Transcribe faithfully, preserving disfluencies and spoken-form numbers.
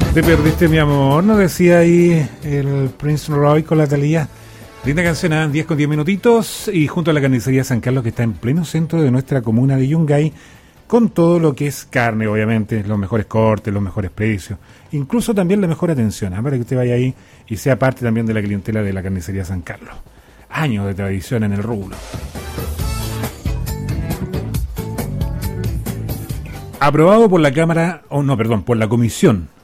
Te perdiste, mi amor, nos decía ahí el Prince Roy con la Thalía. Linda canción, ¿eh? diez con diez minutitos, y junto a la carnicería San Carlos, que está en pleno centro de nuestra comuna de Yungay, con todo lo que es carne, obviamente, los mejores cortes, los mejores precios, incluso también la mejor atención, ¿eh? Para que usted vaya ahí y sea parte también de la clientela de la carnicería San Carlos. Años de tradición en el rubro. Aprobado por la Cámara, o oh no, perdón, por la Comisión